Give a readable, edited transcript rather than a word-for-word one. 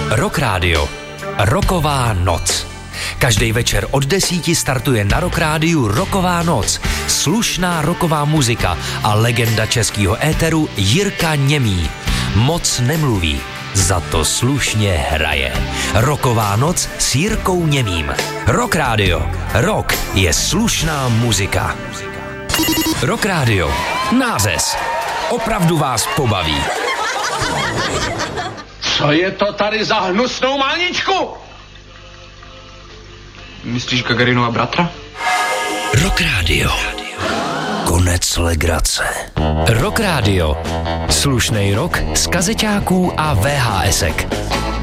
Rock Radio. Rocková noc. Každý večer od 10 startuje na Rock Rádiu Rocková noc. Slušná rocková muzika a legenda českého éteru Jirka Němý. Moc nemluví, za to slušně hraje. Rocková noc s Jirkou Němým. Rock Radio. Rock je slušná muzika. Rock Radio. Nářez. Opravdu vás pobaví. Co je to tady za hnusnou máničku? Myslíš Gagarinova bratra? Rock Radio. Konec legrace. Rock Radio. Slušnej rock z kazeťáků a VHSek.